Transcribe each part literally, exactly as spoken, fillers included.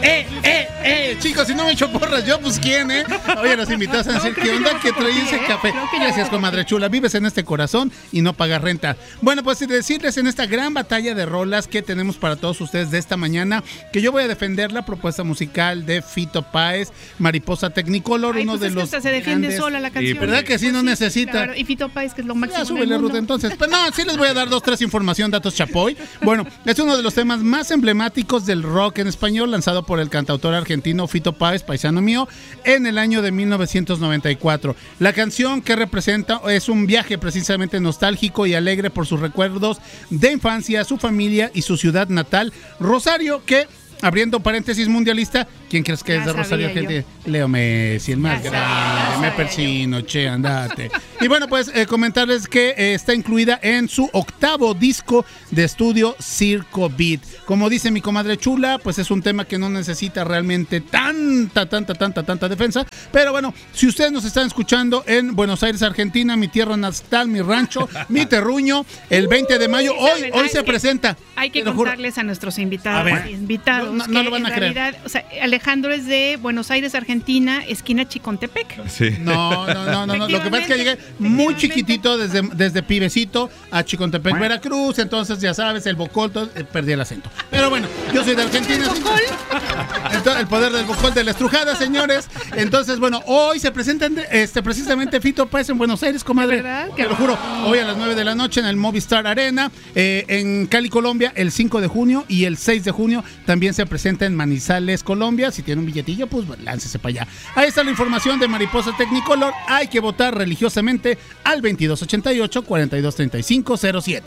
¡Eh, eh, eh! Chicos, si no me echo porras yo, pues ¿quién, eh? Oye, los invitados a decir, ¿qué onda? ¿Qué trae ese café? Gracias, comadre chula. Vives en este corazón y no pagas renta. Bueno, pues decirles en esta gran batalla de rolas que tenemos para todos ustedes de esta mañana, que yo voy a defender la propuesta musical de Fito Páez, Mariposa Technicolor, Ay, uno pues de es que los hasta se defiende grandes... sola la canción. ¿Verdad que sí? Pues No sí, necesita. claro. Y Fito Páez, que es lo máximo. Ya, en súbele, el mundo. Ruth, entonces. Pero no, sí les voy a dar dos, tres información, datos chapoy. Bueno, es uno de los temas más emblemáticos del rock en español, lanzado por el cantautor argentino Fito Páez, paisano mío, en el año de mil novecientos noventa y cuatro. La canción que representa es un viaje precisamente nostálgico y alegre por sus recuerdos de infancia, su familia y su ciudad natal, Rosario, que... Abriendo paréntesis mundialista, ¿quién crees que Ya es de Rosario, sabía gente? Leo Messi, el más Ya grande, sabía, ya me sabía. persino, che, andate. Y bueno, pues eh, comentarles que eh, está incluida en su octavo disco de estudio, Circo Beat. Como dice mi comadre chula, pues es un tema que no necesita realmente tanta, tanta, tanta, tanta defensa. Pero bueno, si ustedes nos están escuchando en Buenos Aires, Argentina, mi tierra natal, mi rancho, mi terruño, el veinte de mayo, hoy, saben, hoy hay se que- presenta. Hay que Te lo juro. contarles a nuestros A invitados, ver. invitados No, no que lo van a en creer. realidad, o sea, Alejandro es de Buenos Aires, Argentina, esquina Chicontepec. Sí. No, no, no, no, no. Lo que pasa es que llegué muy chiquitito desde, desde pibecito a Chicontepec, Veracruz, entonces ya sabes, el bocol, todo, eh, perdí el acento. Pero bueno, yo soy de Argentina. Entonces, el poder del bocol de la estrujada, señores. Entonces, bueno, hoy se presentan este, precisamente Fito Páez en Buenos Aires, comadre. ¿Verdad? Te lo juro, hoy a las nueve de la noche en el Movistar Arena, eh, en Cali, Colombia, el cinco de junio y el seis de junio también se presenta en Manizales, Colombia. Si tiene un billetillo, pues bueno, láncese para allá. Ahí está la información de Mariposa Technicolor. Hay que votar religiosamente al veintidós ochenta y ocho, cuarenta y dos treinta y cinco cero siete.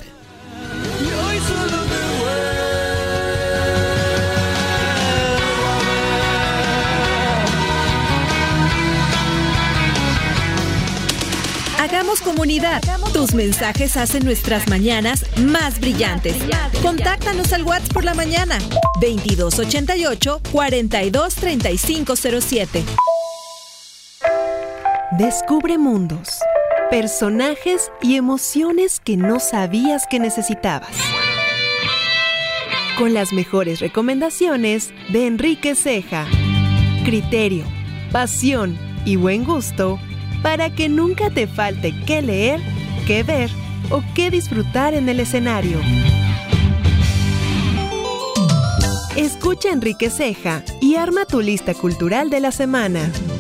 Hagamos comunidad. Tus mensajes hacen nuestras mañanas más brillantes. Contáctanos al WhatsApp por la mañana. veintidós ochenta y ocho, cuarenta y dos treinta y cinco cero siete. Descubre mundos, personajes y emociones que no sabías que necesitabas. Con las mejores recomendaciones de Enrique Ceja. Criterio, pasión y buen gusto para que nunca te falte qué leer, qué ver o qué disfrutar en el escenario. Escucha a Enrique Ceja y arma tu lista cultural de la semana.